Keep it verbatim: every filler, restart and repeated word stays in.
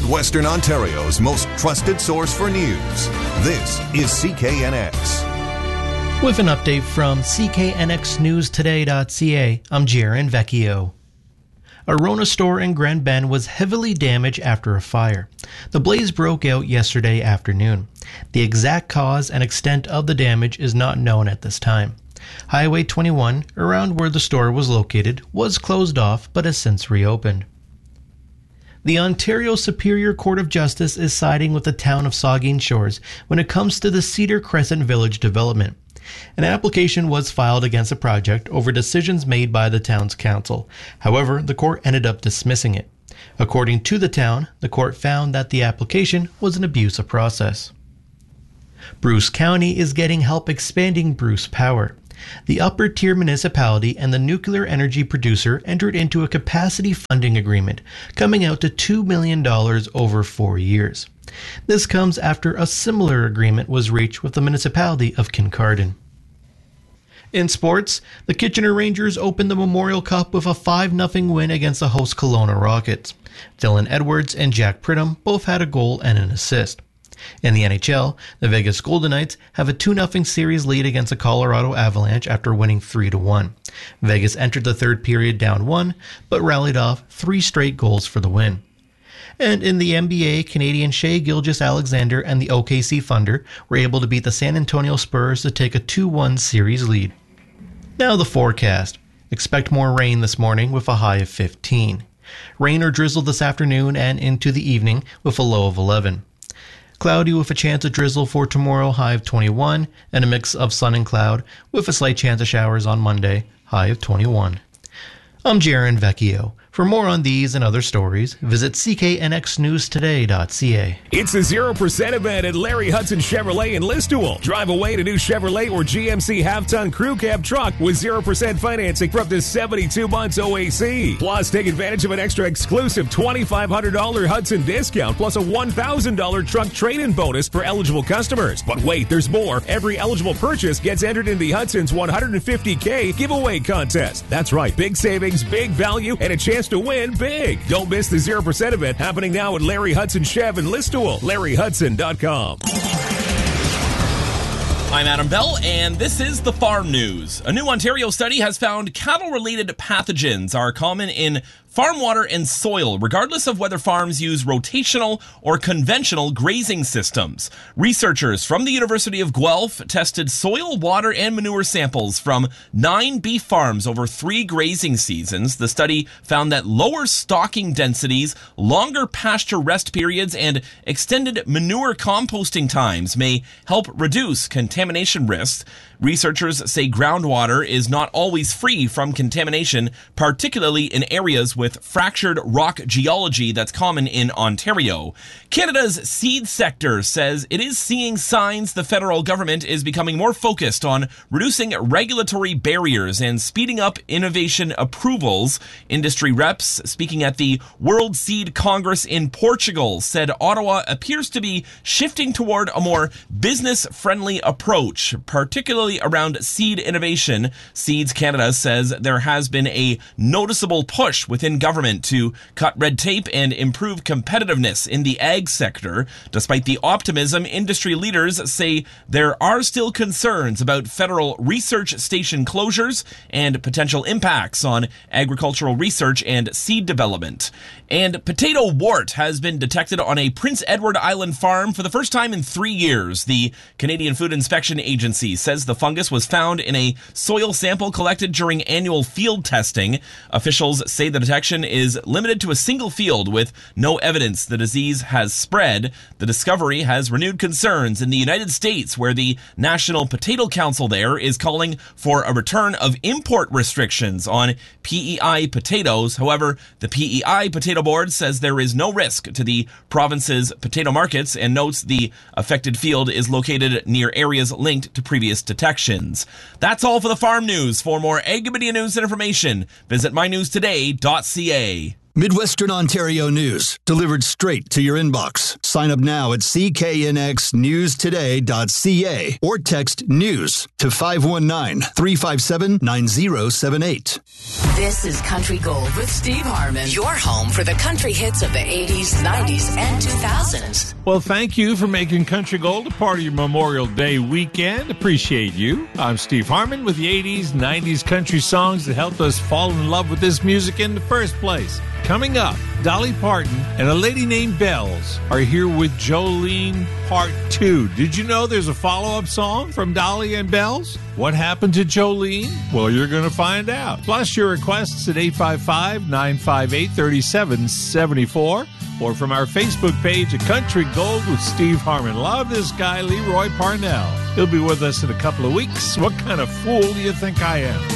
Northwestern Ontario's most trusted source for news. This is C K N X. With an update from C K N X news today dot C A, I'm Jaron Vecchio. A Rona store in Grand Bend was heavily damaged after a fire. The blaze broke out yesterday afternoon. The exact cause and extent of the damage is not known at this time. Highway twenty-one, around where the store was located, was closed off but has since reopened. The Ontario Superior Court of Justice is siding with the town of Saugeen Shores when it comes to the Cedar Crescent Village development. An application was filed against the project over decisions made by the town's council. However, the court ended up dismissing it. According to the town, the court found that the application was an abuse of process. Bruce County is getting help expanding Bruce Power. The upper tier municipality and the nuclear energy producer entered into a capacity funding agreement, coming out to two million dollars over four years. This comes after a similar agreement was reached with the municipality of Kincardine. In sports, the Kitchener Rangers opened the Memorial Cup with a five nothing win against the host Kelowna Rockets. Dylan Edwards and Jack Pridham both had a goal and an assist. In the N H L, the Vegas Golden Knights have a two nothing series lead against the Colorado Avalanche after winning three to one. Vegas entered the third period down one, but rallied off three straight goals for the win. And in the N B A, Canadian Shai Gilgeous-Alexander and the O K C Thunder were able to beat the San Antonio Spurs to take a two one series lead. Now the forecast. Expect more rain this morning with a high of fifteen. Rain or drizzle this afternoon and into the evening with a low of eleven. Cloudy with a chance of drizzle for tomorrow, high of twenty-one, and a mix of sun and cloud with a slight chance of showers on Monday, high of twenty-one. I'm Jaron Vecchio. For more on these and other stories, visit C K N X news today dot C A. It's a zero percent event at Larry Hudson Chevrolet in Listowel. Drive away to new Chevrolet or G M C half-ton crew cab truck with zero percent financing for up to seventy-two months O A C. Plus, take advantage of an extra exclusive twenty-five hundred dollars Hudson discount plus a one thousand dollars truck trade-in bonus for eligible customers. But wait, there's more. Every eligible purchase gets entered in the Hudson's one hundred fifty thousand giveaway contest. That's right, big savings, big value, and a chance to win big. Don't miss the zero percent event happening now at Larry Hudson Chev in Listowel. Larry Hudson dot com. I'm Adam Bell, and this is the Farm News. A new Ontario study has found cattle-related pathogens are common in farm water and soil, regardless of whether farms use rotational or conventional grazing systems. Researchers from the University of Guelph tested soil, water, and manure samples from nine beef farms over three grazing seasons. The study found that lower stocking densities, longer pasture rest periods, and extended manure composting times may help reduce contamination risks. Researchers say groundwater is not always free from contamination, particularly in areas with fractured rock geology that's common in Ontario. Canada's seed sector says it is seeing signs the federal government is becoming more focused on reducing regulatory barriers and speeding up innovation approvals. Industry reps speaking at the World Seed Congress in Portugal said Ottawa appears to be shifting toward a more business-friendly approach, particularly around seed innovation. Seeds Canada says there has been a noticeable push within government to cut red tape and improve competitiveness in the ag sector. Despite the optimism, industry leaders say there are still concerns about federal research station closures and potential impacts on agricultural research and seed development. And potato wart has been detected on a Prince Edward Island farm for the first time in three years. The Canadian Food Inspection Agency says the fungus was found in a soil sample collected during annual field testing. Officials say the detection is limited to a single field with no evidence the disease has spread. The discovery has renewed concerns in the United States, where the National Potato Council there is calling for a return of import restrictions on P E I potatoes. However, the P E I Potato Board says there is no risk to the province's potato markets and notes the affected field is located near areas linked to previous detections. That's all for the Farm News. For more Ag Media news and information, visit my news today dot C A. Midwestern Ontario news, delivered straight to your inbox. Sign up now at c k n x news today dot c a or text news to five one nine, three five seven, nine zero seven eight. This is Country Gold with Steve Harmon, your home for the country hits of the eighties, nineties, and two thousands. Well, thank you for making Country Gold a part of your Memorial Day weekend. Appreciate you. I'm Steve Harmon with the eighties, nineties country songs that helped us fall in love with this music in the first place. Coming up, Dolly Parton and a lady named Bells are here with Jolene Part two. Did you know there's a follow-up song from Dolly and Bells? What happened to Jolene? Well, you're going to find out. Plus your requests at eight five five, nine five eight, three seven seven four or from our Facebook page at Country Gold with Steve Harmon. Love this guy, Leroy Parnell. He'll be with us in a couple of weeks. What kind of fool do you think I am?